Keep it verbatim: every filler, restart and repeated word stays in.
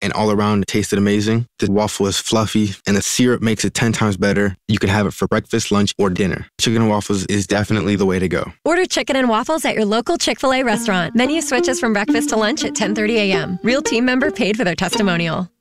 and all around it tasted amazing. The waffle is fluffy, and the syrup makes it ten times better. You can have it for breakfast, lunch, or dinner. Chicken and waffles is definitely the way to go. Order chicken and waffles at your local Chick-fil-A restaurant. Menu switches from breakfast to lunch at ten thirty a.m. Real team member paid for their testimonial.